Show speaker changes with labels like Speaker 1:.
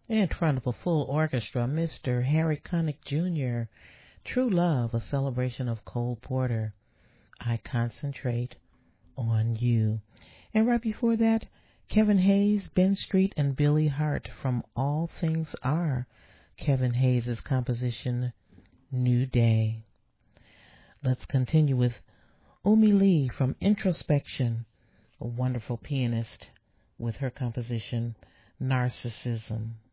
Speaker 1: In front of a full orchestra, Mr. Harry Connick Jr., True Love, a celebration of Cole Porter, I Concentrate on You. And right before that, Kevin Hayes, Ben Street, and Billy Hart from All Things Are, Kevin Hayes' composition, New Day. Let's continue with Umi Lee from Introspection, a wonderful pianist, with her composition, Narcissism.